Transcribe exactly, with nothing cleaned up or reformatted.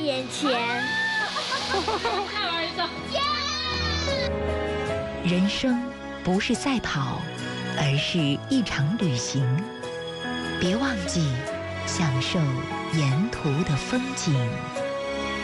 眼前。 人生不是赛跑，而是一场旅行。别忘记享受沿途的风景。